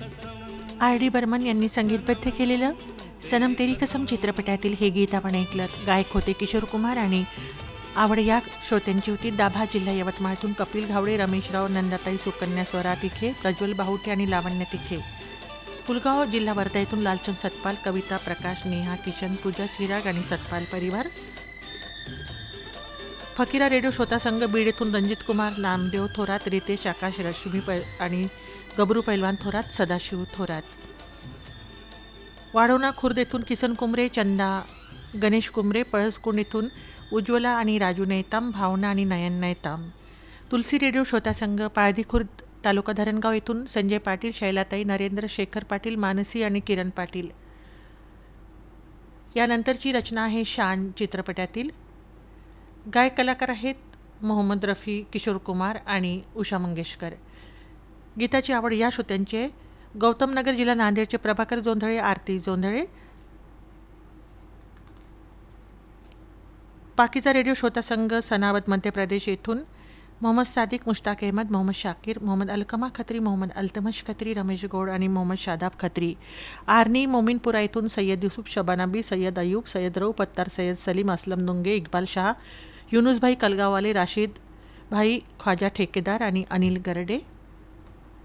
R.D. Burman यांनी संगीतबद्ध केलेलं सनम तेरी कसम चित्रपटातील हे गीत आपण ऐकलं. गायक होते किशोर कुमार आणि आवड या श्रोत्यांची होती दाभा जिल्हा यवतमाळतून कपिल घावडे, रमेशराव, नंदाताई, सुकन्या, स्वरा तिखे, प्रज्वल बाहुटे आणि लावण्य तिखे. पुलगाव जिल्हा वर्धा येथून लालचंद सतपाल, कविता प्रकाश, नेहा किशन, पूजा चिराग आणि सतपाल परिवार. फकीरा रेडिओ श्रोता संघ बीड येथून रणजित कुमार, नामदेव थोरात, रितेश, आकाश, रश्मी आणि गबरू पैलवान थोरात, सदाशिव थोरात. वाढवणा खुर्द येथून किसन कुंबरे, चंदा, गणेश कुंबरे, पळसकुंड येथून उज्ज्वला आणि राजू नैताम, भावना आणि नयन नैताम. तुलसी रेडिओ श्रोता संघ पाळधी खुर्द तालुका धरणगाव येथून संजय पाटील, शैलाताई, नरेंद्र शेखर पाटील, मानसी आणि किरण पाटील. यानंतरची रचना आहे शान चित्रपटातील. गायक कलाकार आहेत मोहम्मद रफी, किशोर कुमार आणि उषा मंगेशकर. गीताची आवड या श्रोत्यांचे गौतमनगर जिल्हा नांदेडचे प्रभाकर जोंधळे, आरती जोंधळे. पाकीचा रेडिओ श्रोता संघ सनावद मध्य प्रदेश येथून मोहम्मद सादिक, मुश्ताक अहमद, मोहम्मद शाकीर, मोहम्मद अलकमा खत्री, मोहम्मद अल्तमश खत्री, रमेश गौड आणि मोहम्मद शादाब खत्री. आर्नी मोमिनपुरा येथून सय्यद युसुफ, शबानाबी, सय्यद अयूब, सय्यद रऊ पत्तार, सय्यद सलीम, असलम दुंगे, इक्बाल शाह, युनुसभाई कलगाववाले, राशीद भाई ख्वाजा ठेकेदार आणि अनिल गरडे.